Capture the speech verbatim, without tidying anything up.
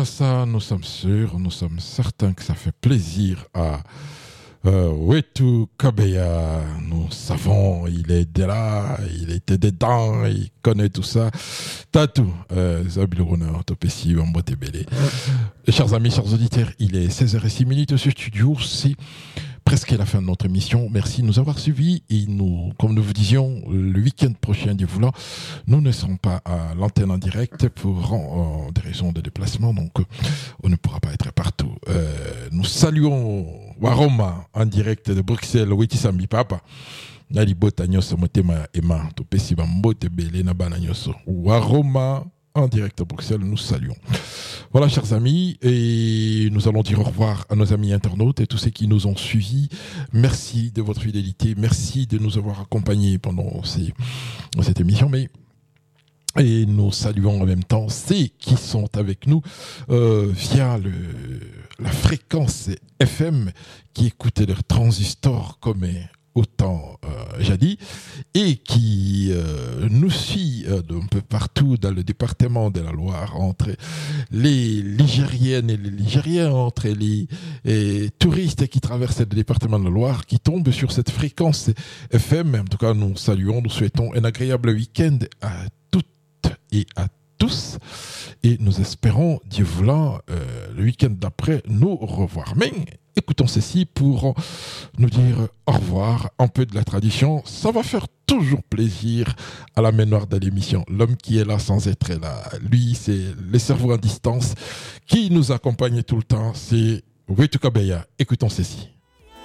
ça, nous sommes sûrs, nous sommes certains que ça fait plaisir à euh, Wetu Kabeya. Nous savons, il est de là, il était dedans, il connaît tout ça. Tatou, Zabilorona, Topessi, Mbotebele. Chers amis, chers auditeurs, il est seize heures six ce studio, c'est presque la fin de notre émission. Merci de nous avoir suivis et nous, comme nous vous disions, le week-end prochain, Dieu voulant, nous ne serons pas à l'antenne en direct pour euh, des raisons de déplacement, donc euh, on ne pourra pas être partout. Euh, nous saluons Waroma en direct de Bruxelles, Wetisambi Papa. Nali bota nyoso motema ema to pesi ba mbote bele na bana nyoso. Waroma en direct de Bruxelles, nous saluons. Voilà, chers amis, et nous allons dire au revoir à nos amis internautes et tous ceux qui nous ont suivis. Merci de votre fidélité, merci de nous avoir accompagnés pendant ces, cette émission, mais et nous saluons en même temps ceux qui sont avec nous euh, via le, la fréquence F M, qui écoutent leur transistor comme autant euh, jadis, et qui euh, nous suit euh, un peu partout dans le département de la Loire, entre les Ligériennes et les Ligériens, entre les et, touristes qui traversent le département de la Loire, qui tombent sur cette fréquence F M. En tout cas, nous saluons, nous souhaitons un agréable week-end à toutes et à tous, et nous espérons, Dieu voulant, euh, le week-end d'après, nous revoir. Mais écoutons ceci pour nous dire au revoir, un peu de la tradition. Ça va faire toujours plaisir à la mémoire de l'émission. L'homme qui est là sans être là, lui, c'est le cerveau à distance qui nous accompagne tout le temps. C'est Wetu Kabeya. Écoutons ceci.